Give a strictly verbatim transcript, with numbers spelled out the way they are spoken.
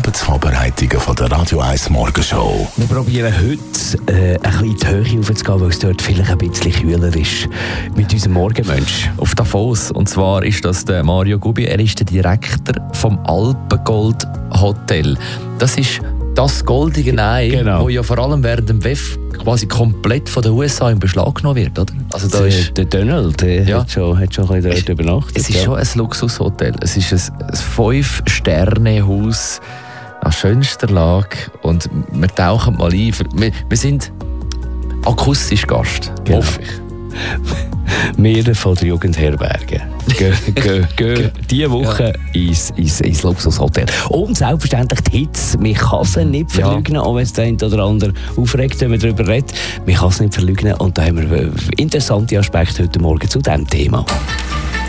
Abendsvorbereitungen von der Radio eins Morgenshow. Wir probieren heute äh, ein bisschen in die Höhe hochzugehen, weil es dort vielleicht ein bisschen kühler ist. Mit unserem Morgenmensch. Auf Davos. Und zwar ist das der Mario Gubi. Er ist der Direktor vom Alpengold Hotel. Das ist das goldige Ei, Genau. wo ja vor allem während dem W E F quasi komplett von den U S A in Beschlag genommen wird, oder? Also da der, ist, der Donald der Ja. hat, schon, hat schon ein bisschen dort übernachtet. es ist ja. schon ein Luxushotel. Es ist ein, ein Fünf-Sterne-Haus an schönster Lage und wir tauchen mal ein. Wir, wir sind akustisch Gast, Genau. hoffe ich. Wir von der Jugendherberge gehen, gehen, gehen diese Woche ja. ins, ins, ins Luxushotel. Und selbstverständlich die Hits. Man kann sie nicht verleugnen, ja. auch wenn es der eine oder andere aufregt, wenn man darüber redet. Man kann es nicht verleugnen. Und da haben wir interessante Aspekte heute Morgen zu diesem Thema.